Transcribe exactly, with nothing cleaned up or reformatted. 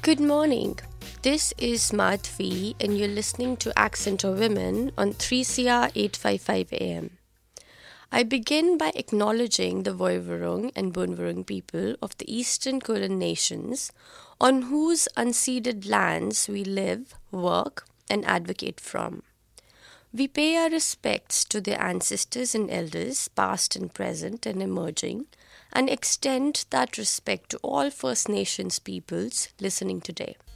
Good morning. This is Madhvi, and you're listening to Accent of Women on three C R eight fifty-five A M. I begin by acknowledging the Woiwurrung and Bunwurrung people of the Eastern Kulin nations on whose unceded lands we live, work, and advocate from. We pay our respects to their ancestors and elders, past and present and emerging, and extend that respect to all First Nations peoples listening today.